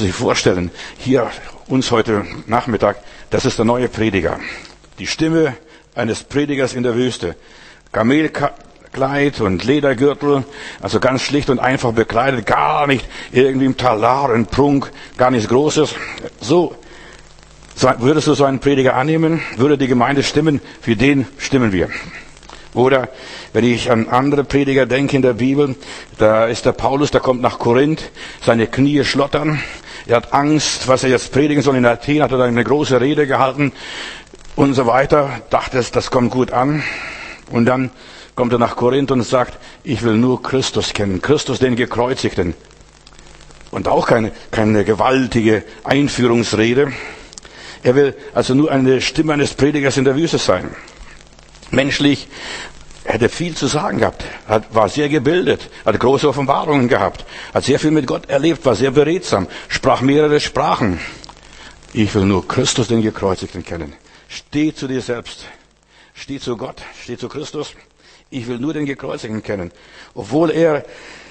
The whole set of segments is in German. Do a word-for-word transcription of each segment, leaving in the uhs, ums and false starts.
Sie sich vorstellen, hier uns heute Nachmittag, das ist der neue Prediger. Die Stimme eines Predigers in der Wüste. Kamelkleid und Ledergürtel, also ganz schlicht und einfach bekleidet, gar nicht irgendwie im Talar, in Prunk, gar nichts Großes. So, so würdest du so einen Prediger annehmen? Würde die Gemeinde stimmen? Für den stimmen wir. Oder wenn ich an andere Prediger denke in der Bibel, da ist der Paulus, der kommt nach Korinth, seine Knie schlottern, er hat Angst, was er jetzt predigen soll. In Athen hat er eine große Rede gehalten und so weiter, dachte es, das kommt gut an. Und dann kommt er nach Korinth und sagt, ich will nur Christus kennen, Christus den Gekreuzigten. Und auch keine, keine gewaltige Einführungsrede. Er will also nur eine Stimme eines Predigers in der Wüste sein. Menschlich hätte viel zu sagen gehabt, hat, war sehr gebildet, hat große Offenbarungen gehabt, hat sehr viel mit Gott erlebt, war sehr beredsam, sprach mehrere Sprachen. Ich will nur Christus, den Gekreuzigten, kennen. Steh zu dir selbst, steh zu Gott, steh zu Christus. Ich will nur den Gekreuzigten kennen. Obwohl er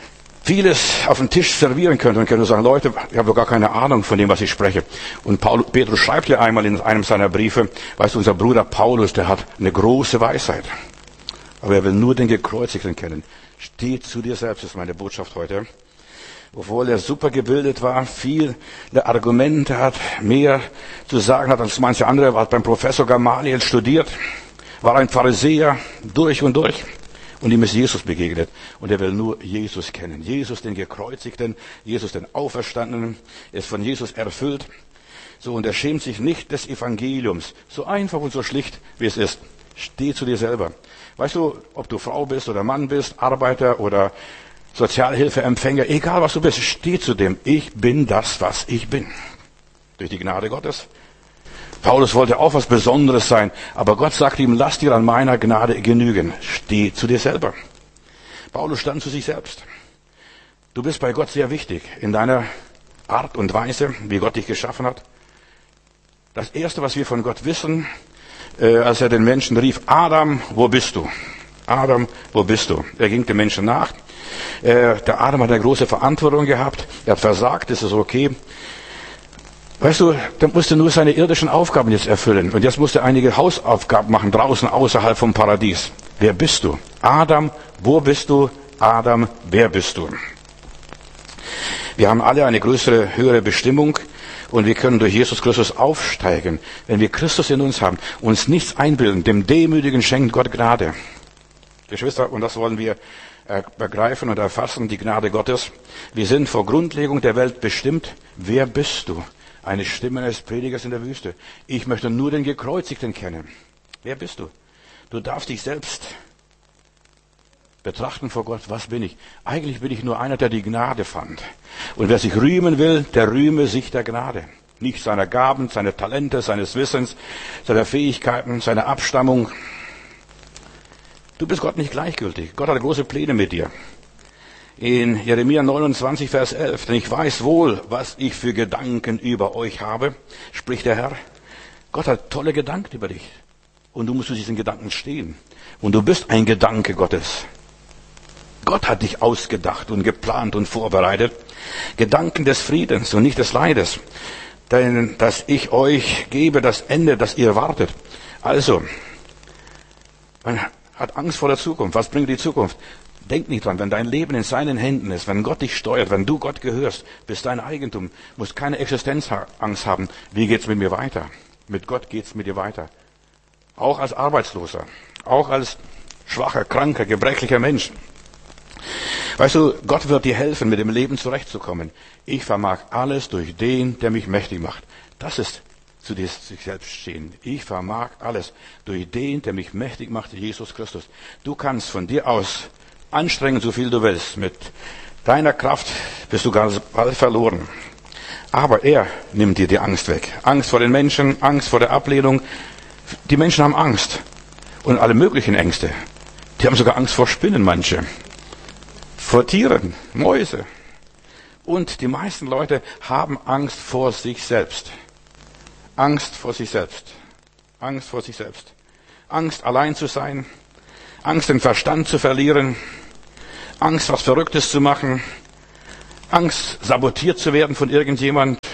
vieles auf den Tisch servieren könnte und könnte sagen, Leute, ich habe doch gar keine Ahnung von dem, was ich spreche. Und Paulus, Petrus schreibt ja einmal in einem seiner Briefe, weißt du, unser Bruder Paulus, der hat eine große Weisheit. Aber er will nur den Gekreuzigten kennen. Steh zu dir selbst, ist meine Botschaft heute. Obwohl er super gebildet war, viele Argumente hat, mehr zu sagen hat als manche andere, er hat beim Professor Gamaliel studiert, war ein Pharisäer durch und durch. Und ihm ist Jesus begegnet. Und er will nur Jesus kennen. Jesus, den Gekreuzigten, Jesus, den Auferstandenen. Er ist von Jesus erfüllt. So, und er schämt sich nicht des Evangeliums. So einfach und so schlicht, wie es ist. Steh zu dir selber. Weißt du, ob du Frau bist oder Mann bist, Arbeiter oder Sozialhilfeempfänger, egal was du bist, steh zu dem. Ich bin das, was ich bin. Durch die Gnade Gottes. Paulus wollte auch was Besonderes sein, aber Gott sagte ihm, lass dir an meiner Gnade genügen. Steh zu dir selber. Paulus stand zu sich selbst. Du bist bei Gott sehr wichtig in deiner Art und Weise, wie Gott dich geschaffen hat. Das Erste, was wir von Gott wissen, äh, als er den Menschen rief, Adam, wo bist du? Adam, wo bist du? Er ging dem Menschen nach. Äh, der Adam hat eine große Verantwortung gehabt. Er hat versagt, das ist okay. Weißt du, der musste nur seine irdischen Aufgaben jetzt erfüllen. Und jetzt musste er einige Hausaufgaben machen, draußen, außerhalb vom Paradies. Wer bist du? Adam, wo bist du? Adam, wer bist du? Wir haben alle eine größere, höhere Bestimmung und wir können durch Jesus Christus aufsteigen. Wenn wir Christus in uns haben, uns nichts einbilden, dem Demütigen schenkt Gott Gnade. Geschwister, und das wollen wir begreifen und erfassen, die Gnade Gottes. Wir sind vor Grundlegung der Welt bestimmt. Wer bist du? Eine Stimme eines Predigers in der Wüste. Ich möchte nur den Gekreuzigten kennen. Wer bist du? Du darfst dich selbst betrachten vor Gott. Was bin ich? Eigentlich bin ich nur einer, der die Gnade fand. Und wer sich rühmen will, der rühme sich der Gnade. Nicht seiner Gaben, seiner Talente, seines Wissens, seiner Fähigkeiten, seiner Abstammung. Du bist Gott nicht gleichgültig. Gott hat große Pläne mit dir. In Jeremia neunundzwanzig, Vers elf, denn ich weiß wohl, was ich für Gedanken über euch habe, spricht der Herr. Gott hat tolle Gedanken über dich. Und du musst zu diesen Gedanken stehen. Und du bist ein Gedanke Gottes. Gott hat dich ausgedacht und geplant und vorbereitet. Gedanken des Friedens und nicht des Leides. Denn, dass ich euch gebe, das Ende, das ihr wartet. Also, man hat Angst vor der Zukunft. Was bringt die Zukunft? Denk nicht dran, wenn dein Leben in seinen Händen ist, wenn Gott dich steuert, wenn du Gott gehörst, bist dein Eigentum, musst keine Existenzangst haben. Wie geht's mit mir weiter? Mit Gott geht's mit dir weiter. Auch als Arbeitsloser, auch als schwacher, kranker, gebrechlicher Mensch. Weißt du, Gott wird dir helfen, mit dem Leben zurechtzukommen. Ich vermag alles durch den, der mich mächtig macht. Das ist zu dir sich selbst stehen. Ich vermag alles durch den, der mich mächtig macht, Jesus Christus. Du kannst von dir aus anstrengen, so viel du willst. Mit deiner Kraft bist du ganz bald verloren. Aber er nimmt dir die Angst weg. Angst vor den Menschen, Angst vor der Ablehnung. Die Menschen haben Angst. Und alle möglichen Ängste. Die haben sogar Angst vor Spinnen, manche. Vor Tieren, Mäuse. Und die meisten Leute haben Angst vor sich selbst. Angst vor sich selbst. Angst vor sich selbst. Angst, allein zu sein. Angst, den Verstand zu verlieren. Angst, was Verrücktes zu machen. Angst, sabotiert zu werden von irgendjemand.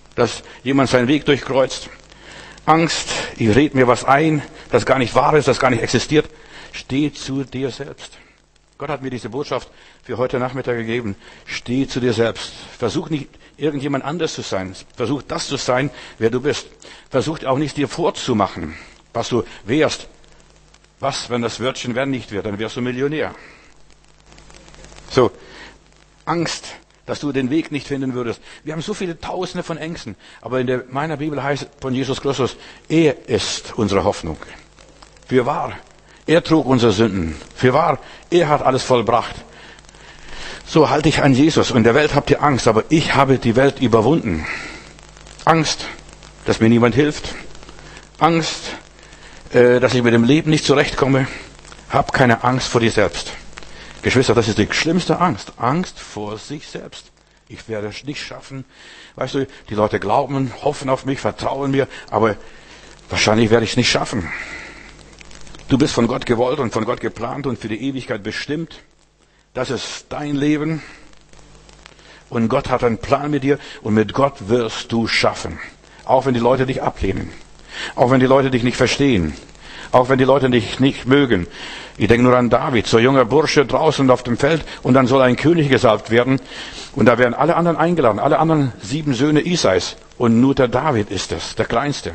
dass jemand seinen Weg durchkreuzt. Angst, ich rede mir was ein, das gar nicht wahr ist, das gar nicht existiert. Steh zu dir selbst. Gott hat mir diese Botschaft für heute Nachmittag gegeben. Steh zu dir selbst. Versuch nicht, irgendjemand anders zu sein. Versuch das zu sein, wer du bist. Versuch auch nicht, dir vorzumachen, was du wärst. Was, wenn das Wörtchen werden nicht wird, dann wärst du Millionär. So, Angst, dass du den Weg nicht finden würdest. Wir haben so viele Tausende von Ängsten. Aber in der, meiner Bibel heißt von Jesus Christus, er ist unsere Hoffnung. Für wahr. Er trug unsere Sünden. Für wahr, er hat alles vollbracht. So halte ich an Jesus. In der Welt habt ihr Angst, aber ich habe die Welt überwunden. Angst, dass mir niemand hilft. Angst, äh, dass ich mit dem Leben nicht zurechtkomme. Hab keine Angst vor dir selbst. Geschwister, das ist die schlimmste Angst. Angst vor sich selbst. Ich werde es nicht schaffen. Weißt du, die Leute glauben, hoffen auf mich, vertrauen mir, aber wahrscheinlich werde ich es nicht schaffen. Du bist von Gott gewollt und von Gott geplant und für die Ewigkeit bestimmt. Das ist dein Leben. Und Gott hat einen Plan mit dir und mit Gott wirst du schaffen. Auch wenn die Leute dich ablehnen. Auch wenn die Leute dich nicht verstehen. Auch wenn die Leute dich nicht mögen. Ich denke nur an David, so ein junger Bursche draußen auf dem Feld und dann soll ein König gesalbt werden. Und da werden alle anderen eingeladen, alle anderen sieben Söhne Isais. Und nur der David ist es, der Kleinste.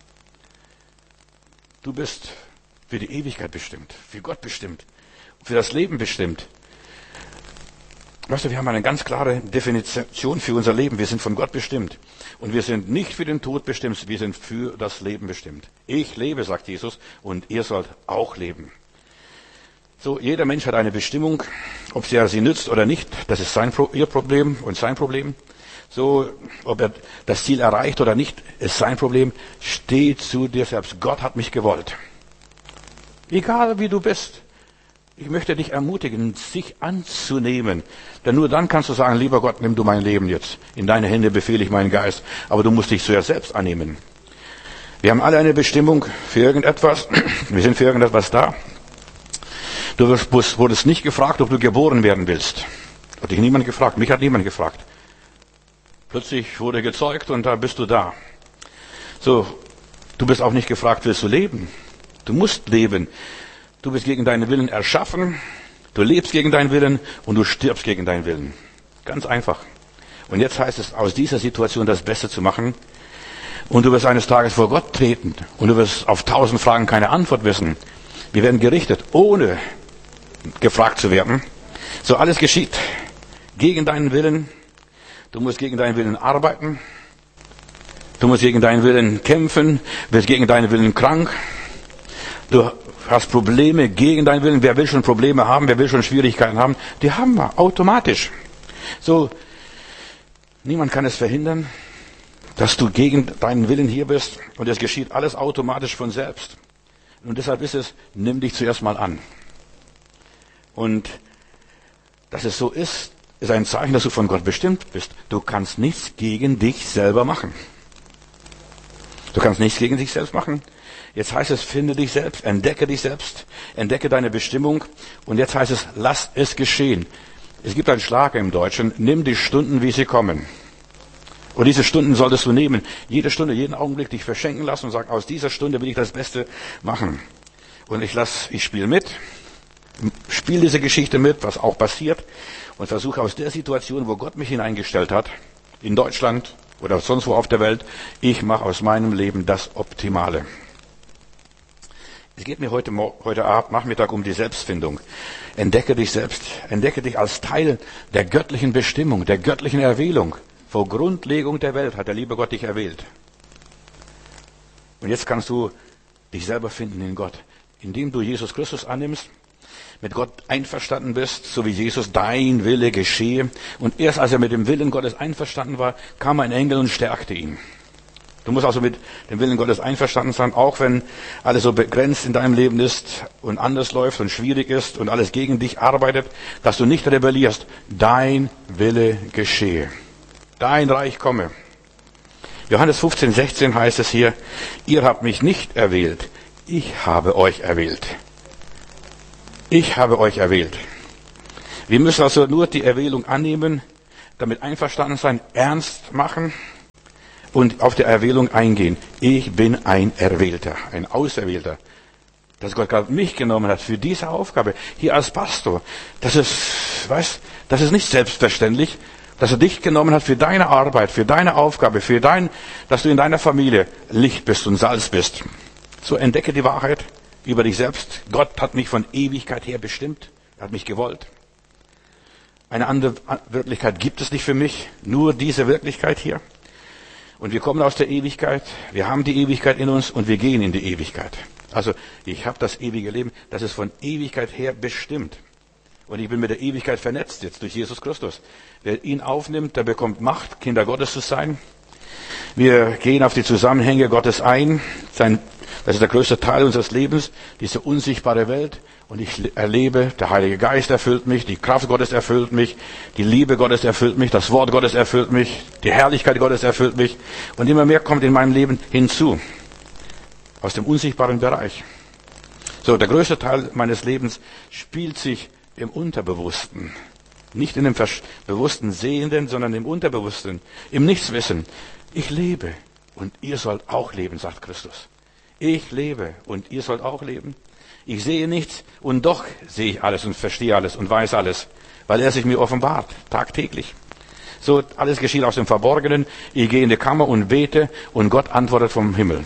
Du bist für die Ewigkeit bestimmt, für Gott bestimmt, für das Leben bestimmt. Weißt du, wir haben eine ganz klare Definition für unser Leben. Wir sind von Gott bestimmt. Und wir sind nicht für den Tod bestimmt, wir sind für das Leben bestimmt. Ich lebe, sagt Jesus, und ihr sollt auch leben. So, jeder Mensch hat eine Bestimmung, ob sie, sie nützt oder nicht, das ist sein, ihr Problem und sein Problem. So, ob er das Ziel erreicht oder nicht, ist sein Problem. Steh zu dir selbst. Gott hat mich gewollt. Egal wie du bist. Ich möchte dich ermutigen, sich anzunehmen. Denn nur dann kannst du sagen, lieber Gott, nimm du mein Leben jetzt. In deine Hände befehle ich meinen Geist. Aber du musst dich zuerst selbst annehmen. Wir haben alle eine Bestimmung für irgendetwas. Wir sind für irgendetwas da. Du wurdest nicht gefragt, ob du geboren werden willst. Hat dich niemand gefragt. Mich hat niemand gefragt. Plötzlich wurde gezeugt und da bist du da. So, du bist auch nicht gefragt, willst du leben? Du musst leben. Du bist gegen deinen Willen erschaffen, du lebst gegen deinen Willen und du stirbst gegen deinen Willen. Ganz einfach. Und jetzt heißt es, aus dieser Situation das Beste zu machen. Und du wirst eines Tages vor Gott treten und du wirst auf tausend Fragen keine Antwort wissen. Wir werden gerichtet, ohne gefragt zu werden. So alles geschieht gegen deinen Willen. Du musst gegen deinen Willen arbeiten. Du musst gegen deinen Willen kämpfen, wirst gegen deinen Willen krank. Du hast Probleme gegen deinen Willen. Wer will schon Probleme haben? Wer will schon Schwierigkeiten haben? Die haben wir automatisch. So, niemand kann es verhindern, dass du gegen deinen Willen hier bist. Und es geschieht alles automatisch von selbst. Und deshalb ist es, nimm dich zuerst mal an. Und dass es so ist, ist ein Zeichen, dass du von Gott bestimmt bist. Du kannst nichts gegen dich selber machen. Du kannst nichts gegen dich selbst machen. Jetzt heißt es, finde dich selbst, entdecke dich selbst, entdecke deine Bestimmung. Und jetzt heißt es, lass es geschehen. Es gibt einen Schlager im Deutschen, nimm die Stunden, wie sie kommen. Und diese Stunden solltest du nehmen. Jede Stunde, jeden Augenblick dich verschenken lassen und sagen, aus dieser Stunde will ich das Beste machen. Und ich lass, ich spiele mit, spiele diese Geschichte mit, was auch passiert. Und versuche aus der Situation, wo Gott mich hineingestellt hat, in Deutschland oder sonst wo auf der Welt, ich mache aus meinem Leben das Optimale. Es geht mir heute, heute Abend, Nachmittag um die Selbstfindung. Entdecke dich selbst. Entdecke dich als Teil der göttlichen Bestimmung, der göttlichen Erwählung. Vor Grundlegung der Welt hat der liebe Gott dich erwählt. Und jetzt kannst du dich selber finden in Gott. Indem du Jesus Christus annimmst, mit Gott einverstanden bist, so wie Jesus, dein Wille geschehe. Und erst als er mit dem Willen Gottes einverstanden war, kam ein Engel und stärkte ihn. Du musst also mit dem Willen Gottes einverstanden sein, auch wenn alles so begrenzt in deinem Leben ist und anders läuft und schwierig ist und alles gegen dich arbeitet, dass du nicht rebellierst. Dein Wille geschehe. Dein Reich komme. Johannes fünfzehn, sechzehn heißt es hier, ihr habt mich nicht erwählt, ich habe euch erwählt. Ich habe euch erwählt. Wir müssen also nur die Erwählung annehmen, damit einverstanden sein, ernst machen und auf die Erwählung eingehen. Ich bin ein Erwählter, ein Auserwählter. Dass Gott gerade mich genommen hat für diese Aufgabe, hier als Pastor. Das ist, weißt, das ist nicht selbstverständlich, dass er dich genommen hat für deine Arbeit, für deine Aufgabe, für dein, dass du in deiner Familie Licht bist und Salz bist. So entdecke die Wahrheit über dich selbst. Gott hat mich von Ewigkeit her bestimmt. Er hat mich gewollt. Eine andere Wirklichkeit gibt es nicht für mich. Nur diese Wirklichkeit hier. Und wir kommen aus der Ewigkeit. Wir haben die Ewigkeit in uns und wir gehen in die Ewigkeit. Also ich habe das ewige Leben. Das ist von Ewigkeit her bestimmt. Und ich bin mit der Ewigkeit vernetzt jetzt durch Jesus Christus. Wer ihn aufnimmt, der bekommt Macht, Kinder Gottes zu sein. Wir gehen auf die Zusammenhänge Gottes ein. Sein, das ist der größte Teil unseres Lebens, diese unsichtbare Welt. Und ich erlebe, der Heilige Geist erfüllt mich, die Kraft Gottes erfüllt mich, die Liebe Gottes erfüllt mich, das Wort Gottes erfüllt mich, die Herrlichkeit Gottes erfüllt mich. Und immer mehr kommt in meinem Leben hinzu. Aus dem unsichtbaren Bereich. So, der größte Teil meines Lebens spielt sich im Unterbewussten. Nicht in dem bewussten Sehenden, sondern im Unterbewussten, im Nichtswissen. Ich lebe und ihr sollt auch leben, sagt Christus. Ich lebe und ihr sollt auch leben. Ich sehe nichts und doch sehe ich alles und verstehe alles und weiß alles, weil er sich mir offenbart, tagtäglich. So, alles geschieht aus dem Verborgenen. Ich gehe in die Kammer und bete und Gott antwortet vom Himmel.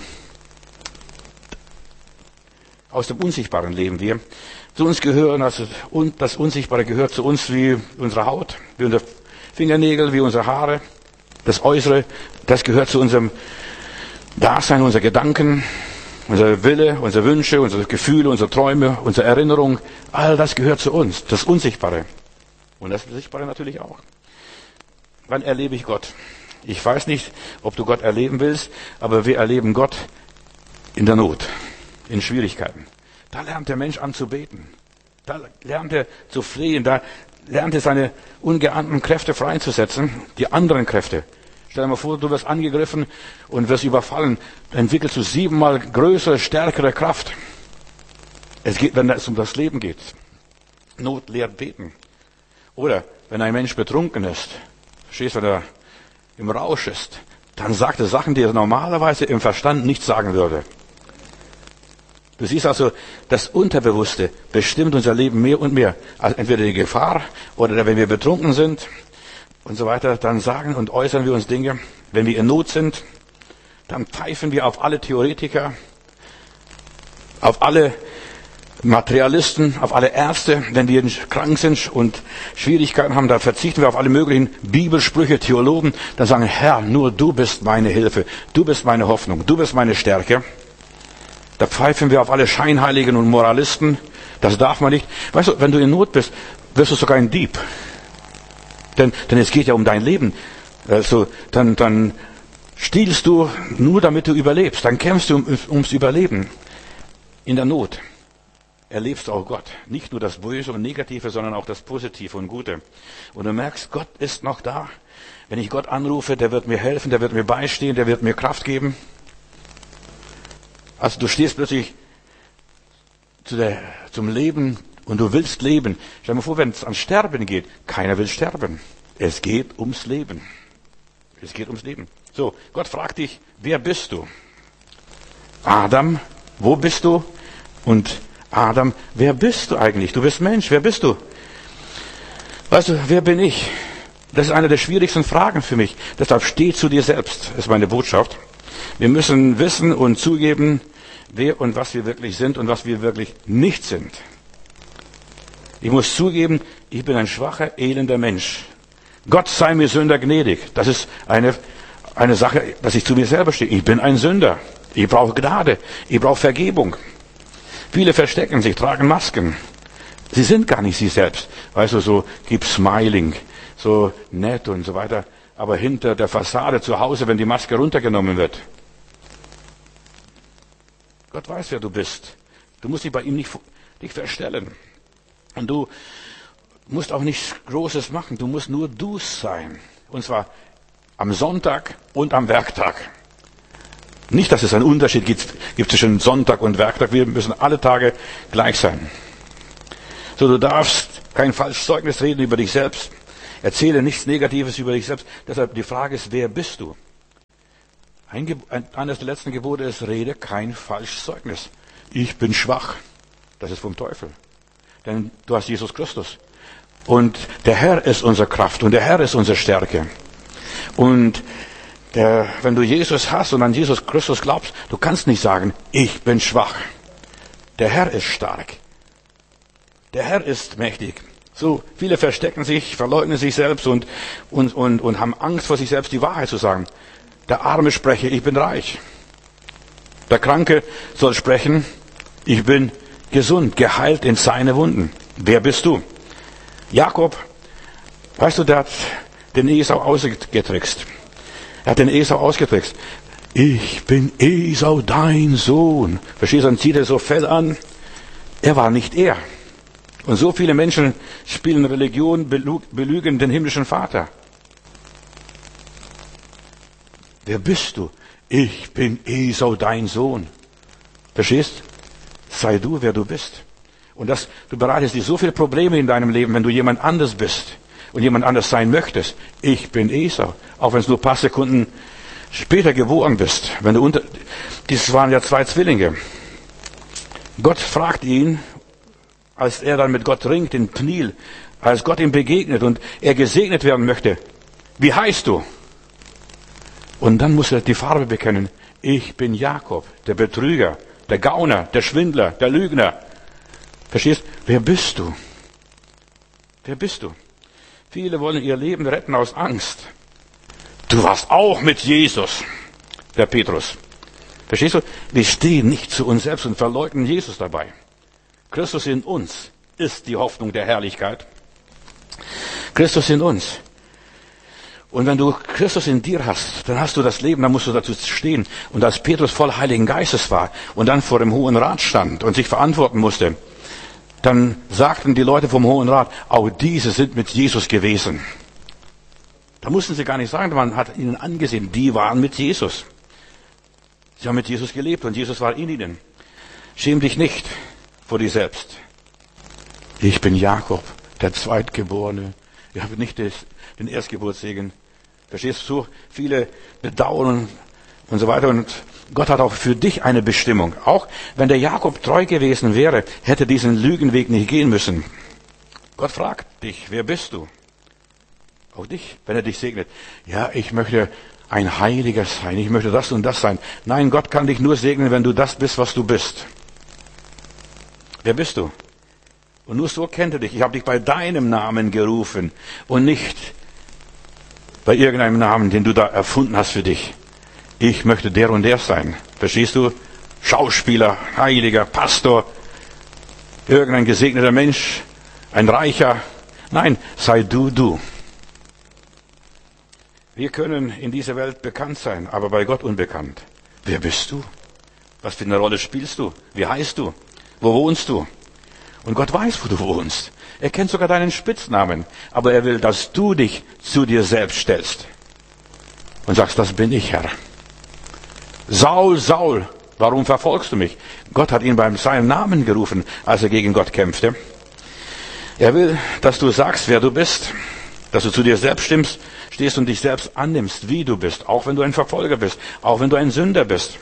Aus dem Unsichtbaren leben wir. Zu uns gehören, also, und das Unsichtbare gehört zu uns wie unsere Haut, wie unsere Fingernägel, wie unsere Haare. Das Äußere, das gehört zu unserem Dasein, unsere Gedanken, unser Wille, unsere Wünsche, unsere Gefühle, unsere Träume, unsere Erinnerung. All das gehört zu uns, das Unsichtbare. Und das Sichtbare natürlich auch. Wann erlebe ich Gott? Ich weiß nicht, ob du Gott erleben willst, aber wir erleben Gott in der Not, in Schwierigkeiten. Da lernt der Mensch an zu beten. Da lernt er zu flehen. Da lernt er seine ungeahnten Kräfte freizusetzen, die anderen Kräfte. Stell dir mal vor, du wirst angegriffen und wirst überfallen. Dann entwickelst du siebenmal größere, stärkere Kraft. Es geht, wenn es um das Leben geht. Not lehrt beten. Oder wenn ein Mensch betrunken ist, verstehst du, wenn er im Rausch ist, dann sagt er Sachen, die er normalerweise im Verstand nicht sagen würde. Du siehst also, das Unterbewusste bestimmt unser Leben mehr und mehr. Also entweder die Gefahr oder wenn wir betrunken sind und so weiter, dann sagen und äußern wir uns Dinge. Wenn wir in Not sind, dann pfeifen wir auf alle Theoretiker, auf alle Materialisten, auf alle Ärzte. Wenn wir krank sind und Schwierigkeiten haben, dann verzichten wir auf alle möglichen Bibelsprüche, Theologen. Dann sagen, Herr, nur du bist meine Hilfe, du bist meine Hoffnung, du bist meine Stärke. Da pfeifen wir auf alle Scheinheiligen und Moralisten. Das darf man nicht. Weißt du, wenn du in Not bist, wirst du sogar ein Dieb. Denn, denn es geht ja um dein Leben. Also, dann, dann stiehlst du nur, damit du überlebst. Dann kämpfst du um, ums Überleben. In der Not erlebst du auch Gott. Nicht nur das Böse und Negative, sondern auch das Positive und Gute. Und du merkst, Gott ist noch da. Wenn ich Gott anrufe, der wird mir helfen, der wird mir beistehen, der wird mir Kraft geben. Also du stehst plötzlich zu der, zum Leben und du willst leben. Stell dir mal vor, wenn es ans Sterben geht, keiner will sterben. Es geht ums Leben. Es geht ums Leben. So, Gott fragt dich, wer bist du? Adam, wo bist du? Und Adam, wer bist du eigentlich? Du bist Mensch, wer bist du? Weißt du, wer bin ich? Das ist eine der schwierigsten Fragen für mich. Deshalb steh zu dir selbst, ist meine Botschaft. Wir müssen wissen und zugeben, wer und was wir wirklich sind und was wir wirklich nicht sind. Ich muss zugeben, ich bin ein schwacher, elender Mensch. Gott sei mir Sünder gnädig. Das ist eine, eine Sache, dass ich zu mir selber stehe. Ich bin ein Sünder. Ich brauche Gnade. Ich brauche Vergebung. Viele verstecken sich, tragen Masken. Sie sind gar nicht sie selbst. Weißt du, so keep smiling, so nett und so weiter. Aber hinter der Fassade zu Hause, wenn die Maske runtergenommen wird. Gott weiß, wer du bist. Du musst dich bei ihm nicht, nicht verstellen. Und du musst auch nichts Großes machen. Du musst nur du sein. Und zwar am Sonntag und am Werktag. Nicht, dass es einen Unterschied gibt, gibt zwischen Sonntag und Werktag. Wir müssen alle Tage gleich sein. So, du darfst kein falsches Zeugnis reden über dich selbst. Erzähle nichts Negatives über dich selbst. Deshalb die Frage ist, wer bist du? Ein, Ge- ein, eines der letzten Gebote ist, rede kein falsches Zeugnis. Ich bin schwach. Das ist vom Teufel. Denn du hast Jesus Christus. Und der Herr ist unsere Kraft und der Herr ist unsere Stärke. Und der, wenn du Jesus hast und an Jesus Christus glaubst, du kannst nicht sagen, ich bin schwach. Der Herr ist stark. Der Herr ist mächtig. So, viele verstecken sich, verleugnen sich selbst und, und, und, und haben Angst vor sich selbst, die Wahrheit zu sagen. Der Arme spreche, ich bin reich. Der Kranke soll sprechen, ich bin gesund, geheilt in seine Wunden. Wer bist du? Jakob, weißt du, der hat den Esau ausgetrickst. Er hat den Esau ausgetrickst. Ich bin Esau, dein Sohn. Verstehst du, dann zieht er so fell an. Er war nicht er. Und so viele Menschen spielen Religion, belügen den himmlischen Vater. Wer bist du? Ich bin Esau, dein Sohn. Verstehst? Sei du, wer du bist. Und das, du bereitest dir so viele Probleme in deinem Leben, wenn du jemand anders bist und jemand anders sein möchtest. Ich bin Esau. Auch wenn es nur ein paar Sekunden später geboren bist. Wenn du unter, dies waren ja zwei Zwillinge. Gott fragt ihn, als er dann mit Gott ringt in Pniel, als Gott ihm begegnet und er gesegnet werden möchte. Wie heißt du? Und dann muss er die Farbe bekennen. Ich bin Jakob, der Betrüger, der Gauner, der Schwindler, der Lügner. Verstehst? Wer bist du? Wer bist du? Viele wollen ihr Leben retten aus Angst. Du warst auch mit Jesus, der Petrus. Verstehst du? Wir stehen nicht zu uns selbst und verleugnen Jesus dabei. Christus in uns ist die Hoffnung der Herrlichkeit. Christus in uns. Und wenn du Christus in dir hast, dann hast du das Leben, dann musst du dazu stehen. Und als Petrus voll Heiligen Geistes war und dann vor dem Hohen Rat stand und sich verantworten musste, dann sagten die Leute vom Hohen Rat, auch diese sind mit Jesus gewesen. Da mussten sie gar nicht sagen, man hat ihnen angesehen, die waren mit Jesus. Sie haben mit Jesus gelebt und Jesus war in ihnen. Schäm dich nicht vor dir selbst. Ich bin Jakob, der Zweitgeborene. Ich habe nicht den Erstgeburtssegen. Verstehst du? So viele bedauern und so weiter. Und Gott hat auch für dich eine Bestimmung. Auch wenn der Jakob treu gewesen wäre, hätte diesen Lügenweg nicht gehen müssen. Gott fragt dich, wer bist du? Auch dich, wenn er dich segnet. Ja, ich möchte ein Heiliger sein. Ich möchte das und das sein. Nein, Gott kann dich nur segnen, wenn du das bist, was du bist. Wer bist du? Und nur so kennt er dich. Ich habe dich bei deinem Namen gerufen und nicht bei irgendeinem Namen, den du da erfunden hast für dich. Ich möchte der und der sein. Verstehst du? Schauspieler, Heiliger, Pastor, irgendein gesegneter Mensch, ein Reicher. Nein, sei du, du. Wir können in dieser Welt bekannt sein, aber bei Gott unbekannt. Wer bist du? Was für eine Rolle spielst du? Wie heißt du? Wo wohnst du? Und Gott weiß, wo du wohnst. Er kennt sogar deinen Spitznamen. Aber er will, dass du dich zu dir selbst stellst. Und sagst, das bin ich, Herr. Saul, Saul, warum verfolgst du mich? Gott hat ihn beim seinem Namen gerufen, als er gegen Gott kämpfte. Er will, dass du sagst, wer du bist. Dass du zu dir selbst stimmst, stehst und dich selbst annimmst, wie du bist. Auch wenn du ein Verfolger bist. Auch wenn du ein Sünder bist.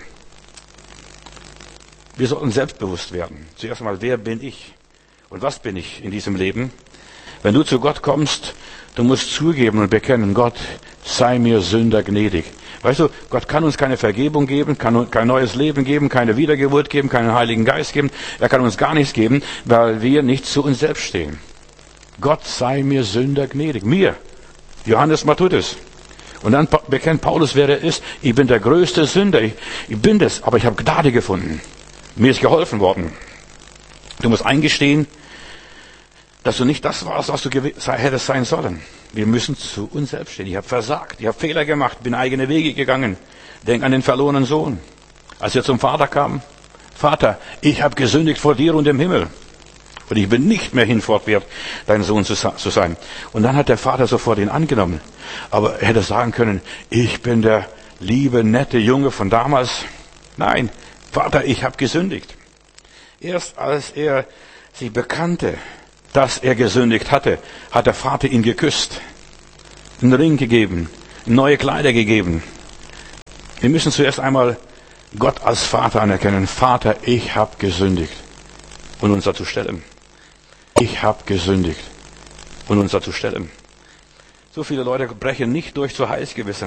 Wir sollten selbstbewusst werden. Zuerst einmal, wer bin ich? Und was bin ich in diesem Leben? Wenn du zu Gott kommst, du musst zugeben und bekennen, Gott, sei mir Sünder gnädig. Weißt du, Gott kann uns keine Vergebung geben, kann kein neues Leben geben, keine Wiedergeburt geben, keinen Heiligen Geist geben. Er kann uns gar nichts geben, weil wir nicht zu uns selbst stehen. Gott sei mir Sünder gnädig. Mir. Johannes Matthäus. Und dann bekennt Paulus, wer er ist. Ich bin der größte Sünder. Ich, ich bin das, aber ich habe Gnade gefunden. Mir ist geholfen worden. Du musst eingestehen, dass du nicht das warst, was du hättest sein sollen. Wir müssen zu uns selbst stehen. Ich habe versagt, ich habe Fehler gemacht, bin eigene Wege gegangen. Denk an den verlorenen Sohn. Als er zum Vater kam, Vater, ich habe gesündigt vor dir und im Himmel. Und ich bin nicht mehr hinfortwert, dein Sohn zu sein. Und dann hat der Vater sofort ihn angenommen. Aber er hätte sagen können, ich bin der liebe, nette Junge von damals. Nein, Vater, ich habe gesündigt. Erst als er sich bekannte, dass er gesündigt hatte, hat der Vater ihn geküsst, einen Ring gegeben, neue Kleider gegeben. Wir müssen zuerst einmal Gott als Vater anerkennen. Vater, ich habe gesündigt. Und uns dazu stellen. Ich habe gesündigt. Und uns dazu stellen. So viele Leute brechen nicht durch zu Heilsgewissern.